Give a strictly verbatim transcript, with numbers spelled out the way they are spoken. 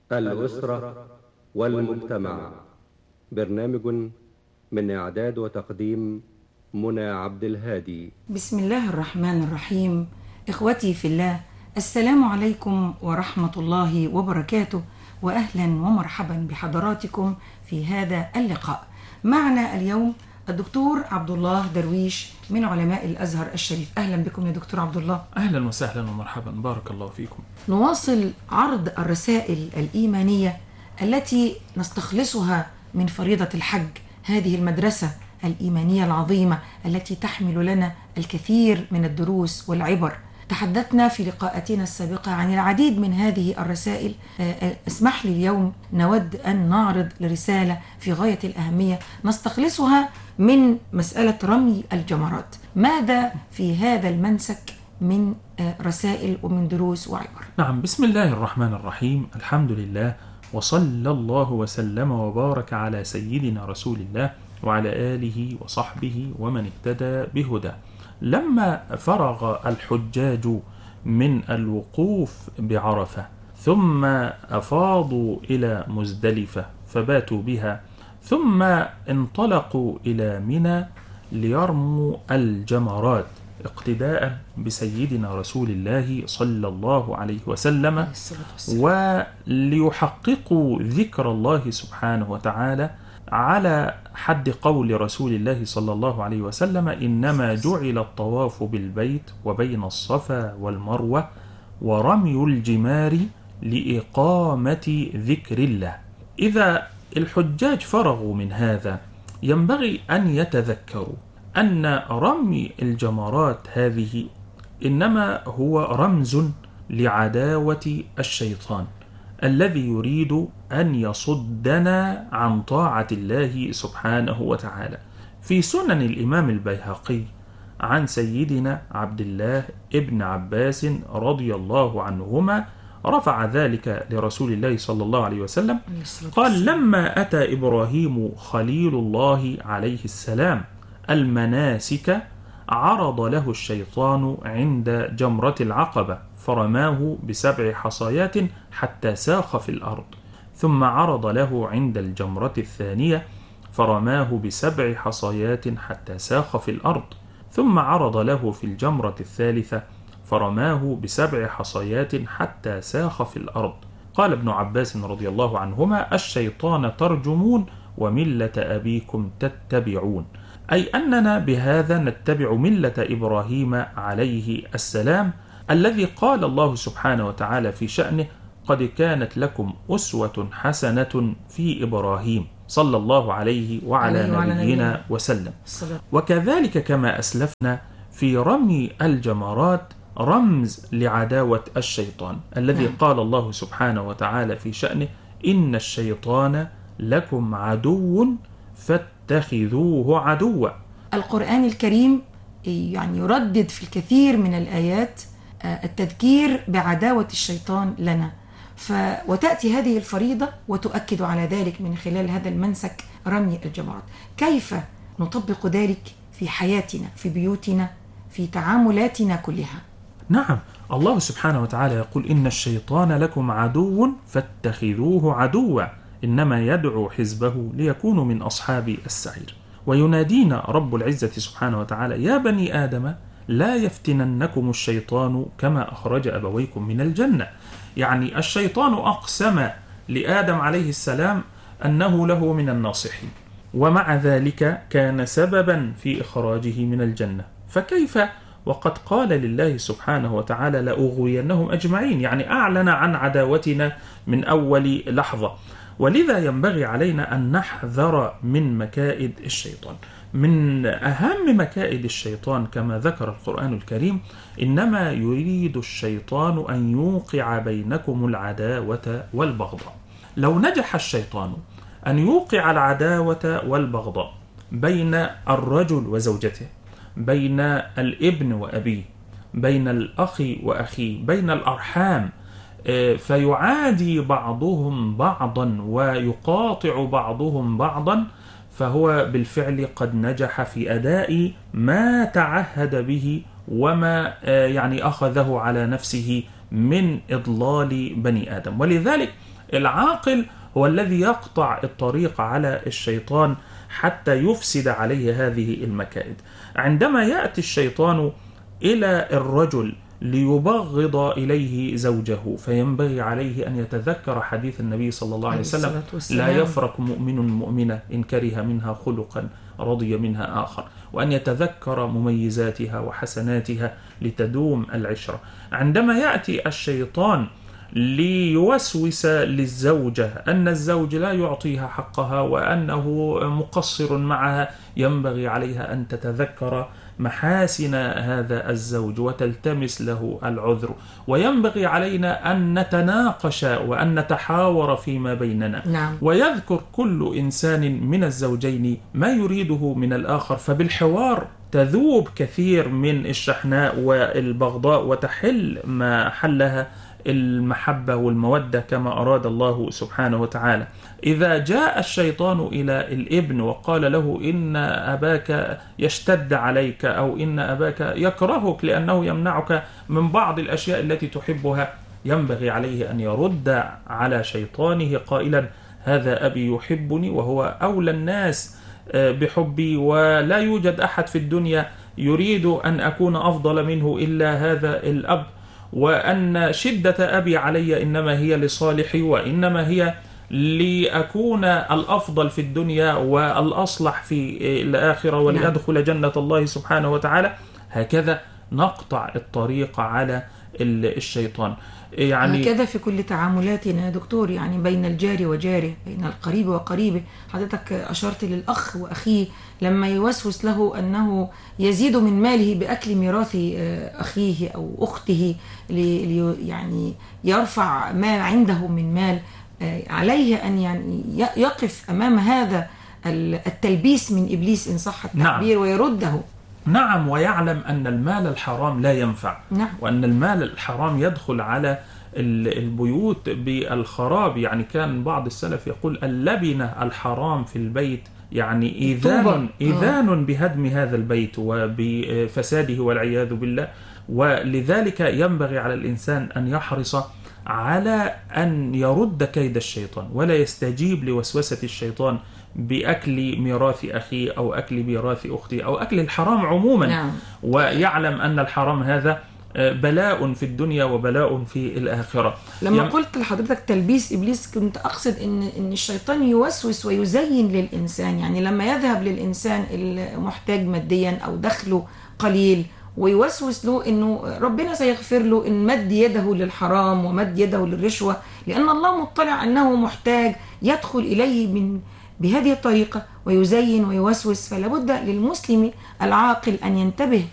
الأسرة والمجتمع. برنامج من إعداد وتقديم منى عبد الهادي. بسم الله الرحمن الرحيم. إخوتي في الله، السلام عليكم ورحمة الله وبركاته، وأهلا ومرحبا بحضراتكم في هذا اللقاء. معنا اليوم الدكتور عبد الله درويش من علماء الأزهر الشريف. أهلا بكم يا دكتور عبد الله. أهلا وسهلا ومرحبا، بارك الله فيكم. نواصل عرض الرسائل الإيمانية التي نستخلصها من فريضة الحج، هذه المدرسة الإيمانية العظيمة التي تحمل لنا الكثير من الدروس والعبر. تحدثنا في لقاءاتنا السابقة عن العديد من هذه الرسائل. اسمح لي اليوم نود أن نعرض لرسالة في غاية الأهمية نستخلصها من مسألة رمي الجمرات. ماذا في هذا المنسك من رسائل ومن دروس وعبر؟ نعم، بسم الله الرحمن الرحيم، الحمد لله، وصلى الله وسلم وبارك على سيدنا رسول الله وعلى آله وصحبه ومن اهتدى بهدى. لما فرغ الحجاج من الوقوف بعرفة ثم أفاضوا إلى مزدلفة فباتوا بها، ثم انطلقوا إلى منى ليرموا الجمرات اقتداء بسيدنا رسول الله صلى الله عليه وسلم، وليحققوا ذكر الله سبحانه وتعالى على حد قول رسول الله صلى الله عليه وسلم: إنما جعل الطواف بالبيت وبين الصفا والمروة ورمي الجمار لإقامة ذكر الله. إذا الحجاج فرغوا من هذا ينبغي أن يتذكروا أن رمي الجمرات هذه إنما هو رمز لعداوة الشيطان الذي يريد أن يصدنا عن طاعة الله سبحانه وتعالى. في سنن الإمام البيهقي عن سيدنا عبد الله ابن عباس رضي الله عنهما رفع ذلك لرسول الله صلى الله عليه وسلم، قال: لما أتى إبراهيم خليل الله عليه السلام المناسك عرض له الشيطان عند جمرة العقبة فرماه بسبع حصيات حتى ساخ في الأرض، ثم عرض له عند الجمرة الثانية فرماه بسبع حصيات حتى ساخ في الأرض، ثم عرض له في الجمرة الثالثة فرماه بسبع حصيات حتى ساخ في الأرض. قال ابن عباس رضي الله عنهما: الشيطان ترجمون وملة أبيكم تتبعون، أي أننا بهذا نتبع ملة إبراهيم عليه السلام الذي قال الله سبحانه وتعالى في شأنه: قد كانت لكم أسوة حسنة في إبراهيم صلى الله عليه وعلى نبينا وسلم. وكذلك كما أسلفنا في رمي الجمرات رمز لعداوة الشيطان الذي قال الله سبحانه وتعالى في شأنه: إن الشيطان لكم عدو فاتخذوه عدوا. القرآن الكريم يعني يردد في الكثير من الآيات التذكير بعداوة الشيطان لنا، ف... وتأتي هذه الفريضة وتؤكد على ذلك من خلال هذا المنسك رمي الجمرات. كيف نطبق ذلك في حياتنا، في بيوتنا، في تعاملاتنا كلها؟ نعم، الله سبحانه وتعالى يقول: إن الشيطان لكم عدو فاتخذوه عدوا إنما يدعو حزبه ليكونوا من أصحاب السعير. وينادينا رب العزة سبحانه وتعالى: يا بني آدم لا يفتننكم الشيطان كما أخرج أبويكم من الجنة. يعني الشيطان أقسم لآدم عليه السلام أنه له من الناصحين، ومع ذلك كان سببا في إخراجه من الجنة، فكيف وقد قال لله سبحانه وتعالى: لأغوينهم أجمعين، يعني أعلن عن عداوتنا من أول لحظة. ولذا ينبغي علينا أن نحذر من مكائد الشيطان. من أهم مكائد الشيطان كما ذكر القرآن الكريم: إنما يريد الشيطان أن يوقع بينكم العداوة والبغضاء. لو نجح الشيطان أن يوقع العداوة والبغضاء بين الرجل وزوجته، بين الابن وأبيه، بين الأخ وأخيه، بين الأرحام، فيعادي بعضهم بعضا ويقاطع بعضهم بعضا، فهو بالفعل قد نجح في أداء ما تعهد به وما يعني أخذه على نفسه من إضلال بني آدم. ولذلك العاقل هو الذي يقطع الطريق على الشيطان حتى يفسد عليه هذه المكائد. عندما يأتي الشيطان إلى الرجل ليبغض إليه زوجه، فينبغي عليه أن يتذكر حديث النبي صلى الله عليه وسلم: لا يفرق مؤمن مؤمنة إن كره منها خلقا رضي منها آخر، وأن يتذكر مميزاتها وحسناتها لتدوم العشرة. عندما يأتي الشيطان ليوسوس للزوجة أن الزوج لا يعطيها حقها وأنه مقصر معها، ينبغي عليها أن تتذكر محاسن هذا الزوج وتلتمس له العذر. وينبغي علينا أن نتناقش وأن نتحاور فيما بيننا. نعم. ويذكر كل إنسان من الزوجين ما يريده من الآخر، فبالحوار تذوب كثير من الشحناء والبغضاء وتحل ما حلها المحبة والمودة كما أراد الله سبحانه وتعالى. إذا جاء الشيطان إلى الابن وقال له إن أباك يشتد عليك أو إن أباك يكرهك لأنه يمنعك من بعض الأشياء التي تحبها، ينبغي عليه أن يرد على شيطانه قائلا: هذا أبي يحبني وهو أولى الناس بحبي، ولا يوجد أحد في الدنيا يريد أن أكون أفضل منه إلا هذا الأب، وأن شدة أبي علي إنما هي لصالحي، وإنما هي لأكون الأفضل في الدنيا والأصلح في الآخرة ولأدخل جنة الله سبحانه وتعالى. هكذا نقطع الطريق على الشيطان. يعني هكذا في كل تعاملاتنا يا دكتور، يعني بين الجار وجاره، بين القريب وقريبه. حضرتك أشرت للأخ وأخيه لما يوسوس له أنه يزيد من ماله بأكل ميراث أخيه أو أخته لي يعني يرفع ما عنده من مال، عليه أن يعني يقف أمام هذا التلبيس من إبليس إن صح التعبير. نعم. ويرده. نعم، ويعلم أن المال الحرام لا ينفع. نعم. وأن المال الحرام يدخل على البيوت بالخراب. يعني كان بعض السلف يقول: اللبنة الحرام في البيت يعني إيذان, إيذان بهدم هذا البيت وبفساده والعياذ بالله. ولذلك ينبغي على الإنسان أن يحرص على أن يرد كيد الشيطان ولا يستجيب لوسوسة الشيطان بأكل ميراث أخي أو أكل ميراث أختي أو أكل الحرام عموما. نعم. ويعلم أن الحرام هذا بلاء في الدنيا وبلاء في الآخرة. لما يم... قلت لحضرتك تلبيس إبليس كنت أقصد إن إن الشيطان يوسوس ويزين للإنسان، يعني لما يذهب للإنسان المحتاج ماديا أو دخله قليل ويوسوس له إنه ربنا سيغفر له إن مد يده للحرام ومد يده للرشوة، لأن الله مطلع أنه محتاج، يدخل إليه من بهذه الطريقة ويزين ويوسوس. فلا بد للمسلم العاقل أن ينتبه